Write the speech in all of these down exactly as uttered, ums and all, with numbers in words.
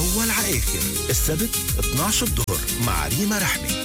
أول عآخر السبت اثني عشر الظهر مع ريما رحمي.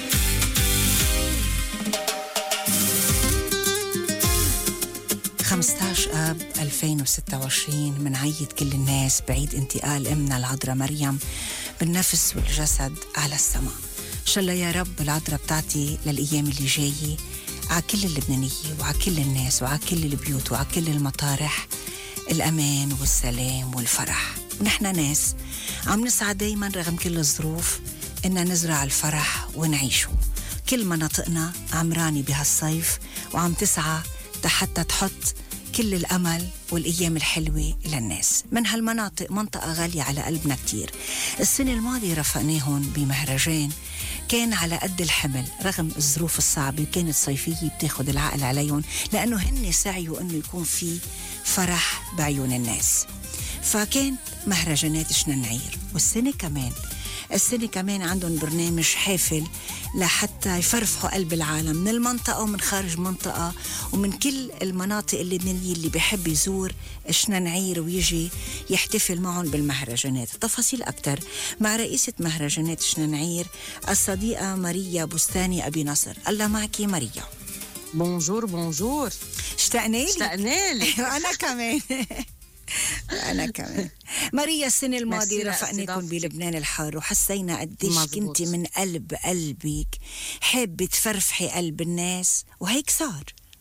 خمسة عشر آب ألفين وستة وعشرين منعيد كل الناس بعيد انتقال أمنا العذراء مريم بالنفس والجسد على السماء. إن شاء الله يا رب العذراء بتعطي للأيام اللي جاية على كل اللبنانية وعلى كل الناس وعلى كل البيوت وعلى كل المطارح الأمان والسلام والفرح. ونحن ناس عم نسعى دايما رغم كل الظروف إننا نزرع الفرح ونعيشه. كل مناطقنا عمراني بهالصيف وعم تسعى حتى تحط كل الأمل والأيام الحلوة للناس. من هالمناطق منطقة غالية على قلبنا كتير. السنة الماضية رفقناهم بمهرجان كان على قد الحمل رغم الظروف الصعبة، كانت صيفية بتاخد العقل عليهم لأنه هن سعيوا أنه يكون في فرح بعيون الناس. فكان مهرجانات شننعير. والسنة كمان السنة كمان عندهم برنامج حافل لحتى يفرفحوا قلب العالم من المنطقة ومن خارج منطقة ومن كل المناطق اللبنانية اللي بيحب يزور شننعير ويجي يحتفل معهم بالمهرجانات. تفاصيل أكتر مع رئيسة مهرجانات شننعير الصديقة ماريا بستاني أبي نصر. الله معك ماريا. بونجور بونجور. اشتقنا لك. اشتقنا لك. أنا كمان. أنا كمان. ماريا السنة الماضية رفقناكم بلبنان الحار وحسينا قديش كنتي من قلب قلبك حابة تفرفحي قلب الناس وهيك صار.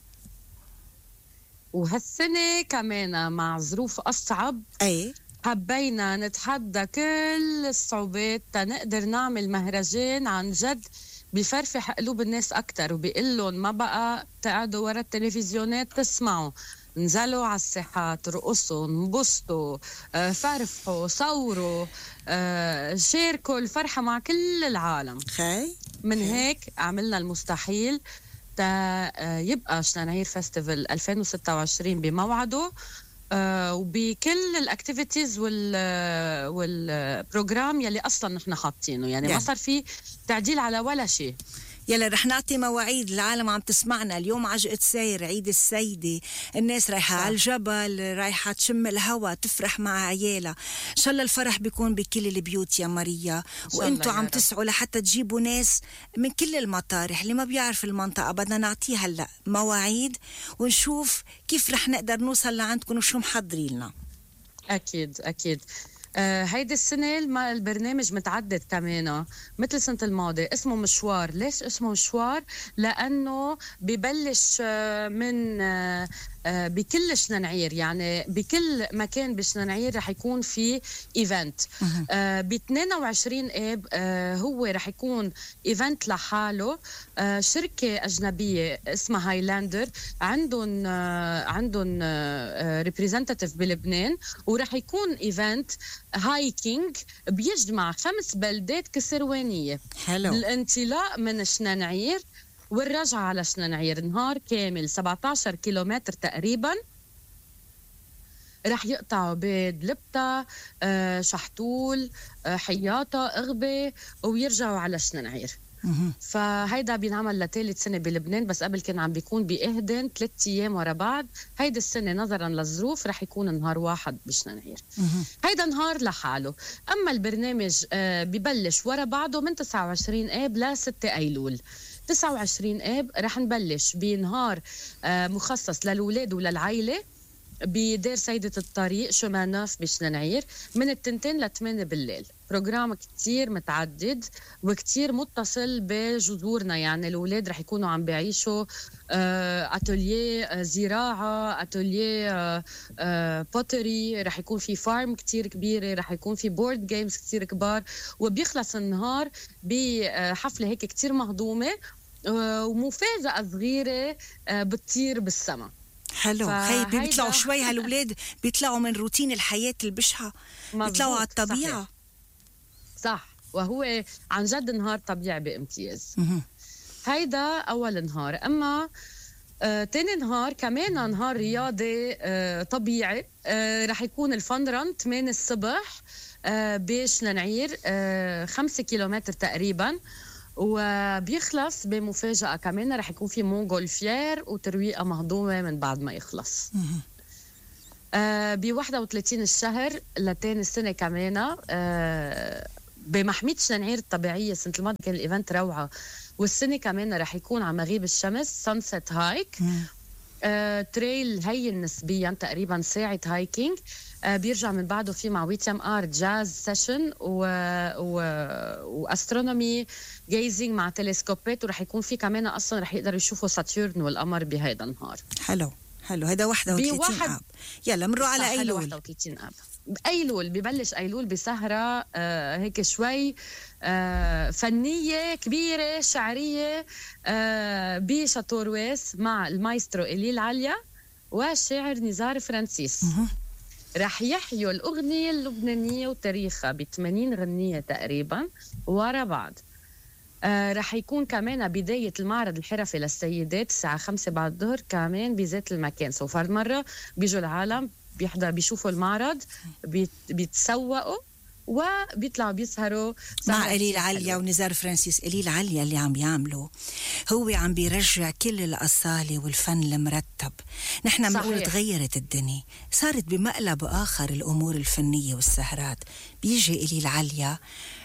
وهالسنة كمان مع ظروف أصعب أي حبينا نتحدى كل الصعوبات تنقدر نعمل مهرجان عن جد بيفرفح قلوب الناس أكتر وبيقلن ما بقى تقعدوا ورا التلفزيونات تسمعوا، نزلوا على الساحات، رقصوا، انبسطوا، فرفحوا، صوروا، شاركوا الفرحة مع كل العالم. خي من هيك عملنا المستحيل تا يبقى شننعير فيستيفال ألفين وستة وعشرين بموعده وبكل الاكتيفيتيز وال والبروجرام يلي اصلا نحن حاطينه، يعني ما صار في تعديل على ولا شيء. يلا رح نعطي مواعيد. العالم عم تسمعنا اليوم عجقة ساير عيد السيدة، الناس رايحة على الجبل، رايحة تشم الهوا، تفرح مع عيالها. إن شاء الله الفرح بيكون بكل البيوت يا ماريا، وانتوا عم تسعوا لحتى تجيبوا ناس من كل المطارح. اللي ما بيعرف المنطقة بدنا نعطيه هلأ مواعيد ونشوف كيف رح نقدر نوصل لعندكم وشو محضرين لنا. أكيد أكيد. آه هيدي السنة البرنامج متعدد كمان مثل سنة الماضي، اسمه مشوار. ليش اسمه مشوار؟ لأنه ببلش آه من آه آه بكل شننعير، يعني بكل مكان بشننعير رح يكون في ايفنت. آه ب اثنين وعشرين آب آه هو رح يكون ايفنت لحاله. آه شركة أجنبية اسمها هايلاندر عندهم آه عندهم آه ريبريزنتاتيف بلبنان، ورح يكون ايفنت هايكينج بيجمع خمس بلدات كسروانية. حلو. الانطلاق من شننعير والرجعة على شننعير نهار كامل سبعة عشر كيلومتر تقريبا. رح يقطعوا بيد لبتا، آه شحطول، آه حياطة، اغبة، ويرجعوا على شننعير. فهيدا بينعمل لثالث سنة بلبنان، بس قبل كان عم بيكون بإهدن ثلاث أيام ورا بعض. هيدا السنة نظرا للظروف رح يكون نهار واحد بشننعير. هيدا نهار لحاله. أما البرنامج آه ببلش ورا بعضه من تسعة وعشرين آب ل ستة أيلول. تسعة وعشرين آب رح نبلش بنهار آه مخصص للولاد وللعائلة بدير سيدة الطريق شمانوف بشننعير من التنتين لثمانية بالليل. بروجرام كتير متعدد وكتير متصل بجذورنا، يعني الأولاد رح يكونوا عم بيعيشوا أتوليه زراعة، أتوليه بوتري، رح يكون في فارم كتير كبيرة، رح يكون في بورد جيمز كتير كبار، وبيخلص النهار بحفلة هيك كتير مهضومة ومفاجأة صغيرة بتطير بالسما. حلو. هي بيطلعوا شوي هالولاد بيطلعوا من روتين الحياة البشعة، بيطلعوا على الطبيعة. صحيح. صح، وهو عن جد نهار طبيعي بامتياز. هيدا أول نهار. أما آه، تاني نهار كمان نهار رياضي آه، طبيعي. آه، رح يكون الفن ران ثمانية الصبح آه، بشننعير، آه، خمسة كيلومتر تقريبا، وبيخلص بمفاجأة كمان. رح يكون في مونغولفير وترويقة مهضومة من بعد ما يخلص. آه ب واحد وثلاثين الشهر لتاني السنه كمان آه بمحميه شنعير الطبيعيه. السنه الماضيه كان الايفنت روعه، والسنه كمان رح يكون على مغيب الشمس سانسيت هايك. آه تريل هين نسبيا تقريبا ساعه هايكينج. آه بيرجع من بعده في مع ويتيام ار جاز سيشن و... و... واسترونومي جايزينج مع تلسكوبات، ورح يكون في كمان اصلا رح يقدروا يشوفوا ساتيرن والقمر بهيدا النهار. حلو حلو. هذا واحد وثلاثين اب. يلا منروح على ايلول. واحد وثلاثين اب. ايلول ببلش ايلول بسهره آه هيك شوي آه فنيه كبيره شعريه آه بشاتورويس مع المايسترو إليل عليا والشاعر نزار فرانسيس. رح يحيوا الأغنية اللبنانية وتاريخها ب ثمانين غنية تقريبا ورا بعض. آه رح يكون كمان بداية المعرض الحرفي للسيدات الساعة خمسة بعد الظهر كمان بذات المكان. سوف المرة بيجوا العالم بيحضر بيشوفوا المعرض بيت بيتسوقوا وبيطلعوا بيسهروا مع إليل عليا ونزار فرانسيس. إليل عليا اللي عم بيعمله هو عم بيرجع كل الأصالة والفن المرتب. نحن بنقول تغيرت الدنيا، صارت بمقلب آخر الأمور الفنية والسهرات. بيجي إليل عليا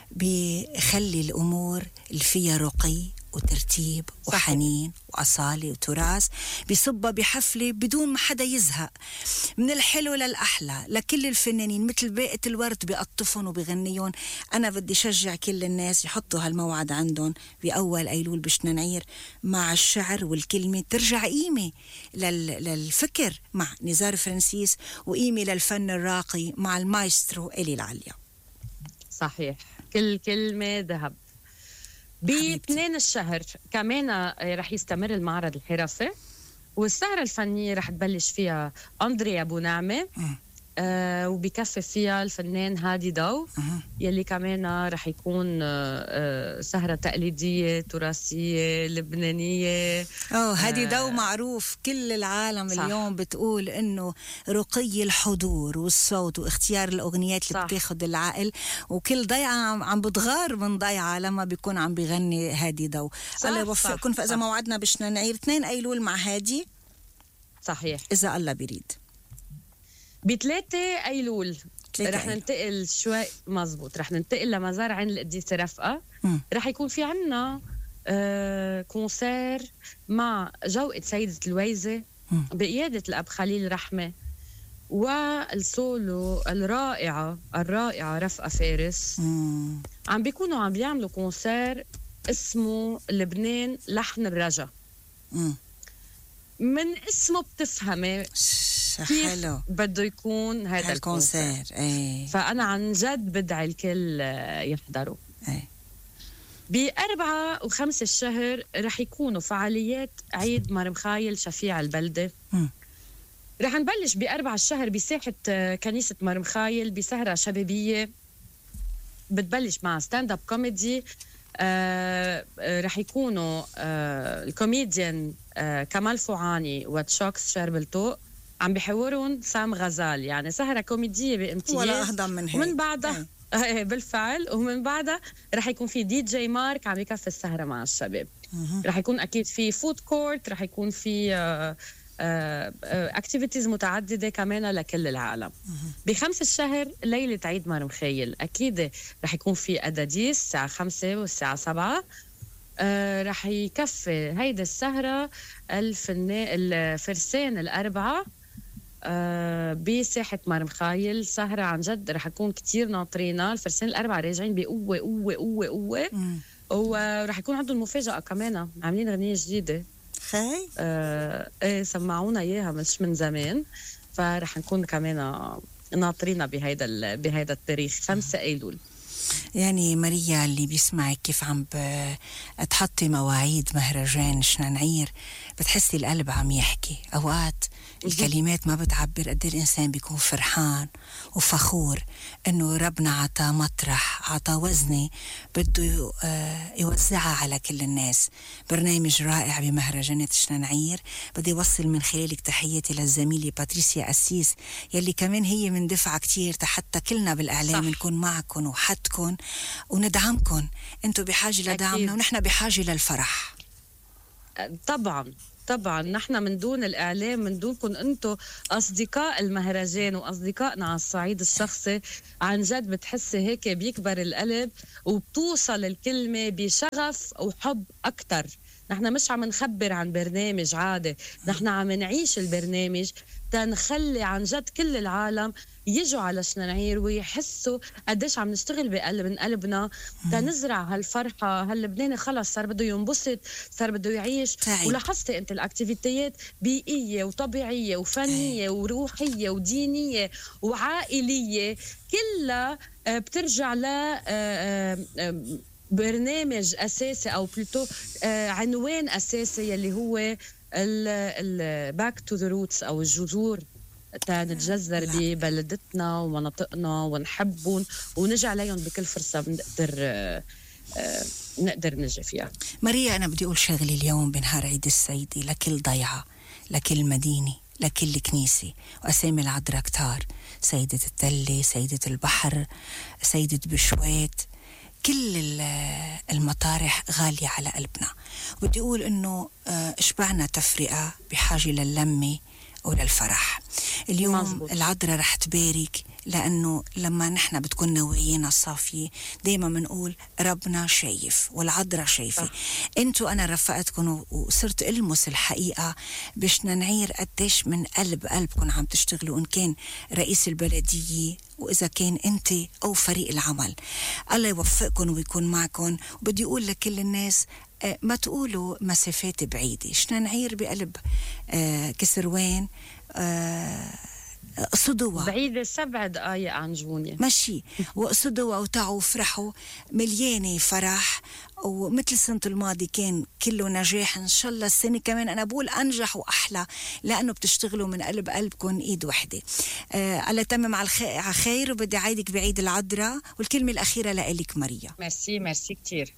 بيخلي الأمور اللي فيها رقي وترتيب وحنين وأصالة وتراث بيصبها بحفلة بدون ما حدا يزهق، من الحلو للأحلى لكل الفنانين مثل باقة الورد بيقطفون وبيغنيون. أنا بدي شجع كل الناس يحطوا هالموعد عندهم بأول أيلول بشننعير مع الشعر والكلمة، ترجع قيمة لل... للفكر مع نزار فرانسيس وقيمة للفن الراقي مع المايسترو إليل عليا. صحيح، كل كلمة ذهب. باثنين الشهر كمان رح يستمر المعرض الحرفي والسهرة الفنية رح تبلش فيها أندريا أبو نعمة آه وبيكفي فيها الفنان هادي ضو يلي كمان رح يكون آه سهرة تقليدية تراثية لبنانية. أوه هادي ضو آه معروف، كل العالم صح. اليوم بتقول إنه رقي الحضور والصوت واختيار الأغنيات اللي بتاخد العقل، وكل ضيعة عم بتغار من ضيعة لما بيكون عم بيغني هادي ضو. الله يوفقكم. فإذا موعدنا بشننعير اثنين أيلول مع هادي. صحيح إذا الله بيريد. بثلاثة أيلول رح ننتقل شوي مزبوط رح ننتقل لمزار عين القديسة رفقة. م. رح يكون في عنا آه كونسير مع جوقة سيدة الويزة م. بقيادة الأب خليل رحمة والسولو الرائعة الرائعة رفقة فارس. م. عم بيكونوا عم بيعملوا كونسير اسمه لبنان لحن الرجا. م. من اسمه بتفهمي كيف حلو. بده يكون هذا الكونسير. ايه. فأنا عن جد بدعي الكل يحضروا. ايه. بأربعة وخمسة الشهر رح يكونوا فعاليات عيد مرمخايل شفيع البلدة. م. رح نبلش بأربعة الشهر بساحة كنيسة مرمخايل بسهرة شبابية بتبلش مع ستاند اب كوميدي. آه رح يكونوا آه الكوميديان آه كمال فوعاني وتشوكس شربلتو عم بيحورون سام غزال، يعني سهرة كوميدية بامتياز ولا أهضم من هيك. ومن بعدها ايه بالفعل ومن بعدها رح يكون في دي جي مارك عم يكفي السهرة مع الشباب. رح يكون أكيد في فود كورت، رح يكون في آه اكتيفيتيز متعدده كمان لكل العالم. بخمس الشهر ليله عيد مرمخايل اكيد رح يكون في اداديس الساعه خمسة والساعه سبعة. آه رح يكفي هيدا السهره الفنان الفرسان الاربعه آه بساحه مرمخايل. سهره عن جد رح يكون كتير ناطرينا. الفرسان الاربعه راجعين بقوه قوه قوه قوه ورح يكون عندهم مفاجاه كمان، عاملين غنيه جديده خي آه ايه سمعونا اياها مش من زمان، فرح نكون كمان ناطرينا بهيدا بهيدا التاريخ خمسة ايلول. يعني ماريا اللي بيسمعك كيف عم تحطي مواعيد مهرجان شننعير بتحسي القلب عم يحكي. اوقات الكلمات ما بتعبر قد الانسان بيكون فرحان وفخور انه ربنا عطى مطرح عطى وزنه بده يوزعها على كل الناس. برنامج رائع بمهرجانات شننعير. بدي اوصل من خلالك تحياتي للزميله باتريسيا أسيس يلي كمان هي من دفعه كتير حتى كلنا بالاعلام نكون معكم وحدكم وندعمكم. انتم بحاجه لدعمنا ونحن بحاجه للفرح. طبعا طبعا نحن من دون الإعلام، من دونكم أنتم أصدقاء المهرجان وأصدقائنا على الصعيد الشخصي، عن جد بتحسي هيك بيكبر القلب وبتوصل الكلمة بشغف وحب أكتر. نحن مش عم نخبر عن برنامج عادي، نحن عم نعيش البرنامج تنخلي عن جد كل العالم يجوا على شننعير ويحسوا قديش عم نشتغل بقلب من قلبنا تنزرع هالفرحة. هاللبناني خلص صار بده ينبسط، صار بده يعيش. تعيب. ولاحظتي انت الاكتيفيتيات بيئية وطبيعية وفنية وروحية ودينية وعائلية كلها بترجع ل برنامج أساسي أو بلوتو عنوان أساسي اللي هو ال باك تو ذا روتس أو الجذور، تنتجذر ببلدتنا ومناطقنا ونحبهم ونجي عليهم بكل فرصة بنقدر نقدر نجي فيها. ماريا، أنا بدي أقول شغلي اليوم بنهار عيد السيدة لكل ضيعة، لكل مدينة، لكل كنيسة، وأسامي العذراء كتار، سيدة التلة، سيدة البحر، سيدة بشوات، كل المطارح غالية على قلبنا. وبدي أقول إنه اشبعنا تفرقة بحاجة للمة وللفرح. اليوم مزبوط. العذراء رح تبارك، لأنه لما نحن بتكون نوايانا صافية دايما منقول ربنا شايف والعذراء شايفة. انتو أنا رفقتكم وصرت ألمس الحقيقة بشننعير قديش من قلب قلبكم عم تشتغلوا، إن كان رئيس البلدية وإذا كان أنت أو فريق العمل. الله يوفقكم ويكون معكم. وبدي أقول لكل الناس ما تقولوا مسافات بعيدة، شننعير بقلب آه كسروان، آه صدوة بعيدة سبع دقايق عن جونيا ماشي، وصدوة وتعوا وفرحوا مليانة فرح. ومثل السنة الماضي كان كله نجاح، إن شاء الله السنة كمان أنا بقول أنجح وأحلى، لأنه بتشتغلوا من قلب قلبكم إيد وحدة. آه الله يتمم على خير. وبدي عيدك بعيد العذراء، والكلمة الأخيرة لإلك ماريا. ميرسي ميرسي كتير.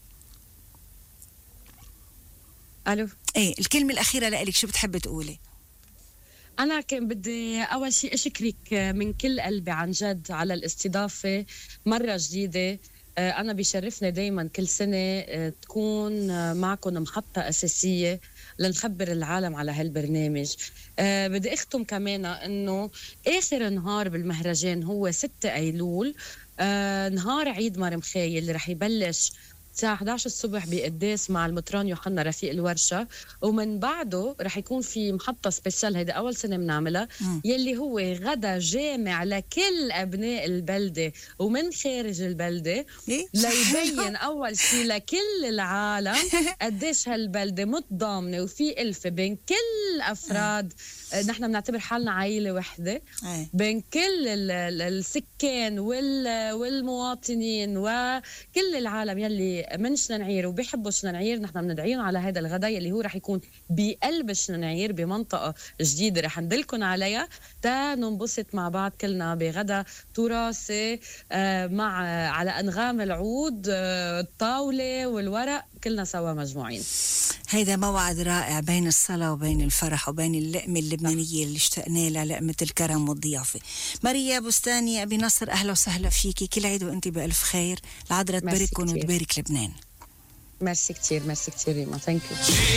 ألو، إيه الكلمة الأخيرة لإلك، شو بتحب تقولي؟ أنا كان بدي أول شيء أشكرك من كل قلبي عن جد على الاستضافة مرة جديدة. أنا بيشرفني دايما كل سنة تكون معكم محطة أساسية لنخبر العالم على هالبرنامج. أه بدي أختم كمان أنه آخر نهار بالمهرجان هو ستة أيلول، أه نهار عيد مرمخاي اللي رح يبلش الساعة إحدى عشر الصبح بقداس مع المطران يوحنا رفيق الورشة، ومن بعده رح يكون في محطة سبيشال، هيدا أول سنة بنعملها، يلي هو غدا جامع لكل أبناء البلدة ومن خارج البلدة، ليبين أول شيء لكل العالم قديش هالبلدة متضامنة وفي ألفة بين كل أفراد. نحن بنعتبر حالنا عائلة وحدة بين كل السكان والمواطنين وكل العالم يلي من شننعير وبيحبوا شننعير. نحن بندعيهم على هذا الغداء اللي هو رح يكون بقلب شننعير بمنطقة جديدة رح ندلكن عليها، تا ننبسط مع بعض كلنا بغداء تراثي مع على أنغام العود، الطاولة والورق، كلنا سوا مجموعين. هيدا موعد رائع بين الصلاة وبين الفرح وبين اللقمة اللبنانية اللي اشتقنا لها، لقمة الكرم والضيافة. ماريا بستاني أبي نصر، أهلا وسهلا فيكي، كل عيد وأنت بألف خير. العذراء تبارككم وتبارك لبنان. ميرسي كتير، ميرسي كتير ريما، ثانك يو.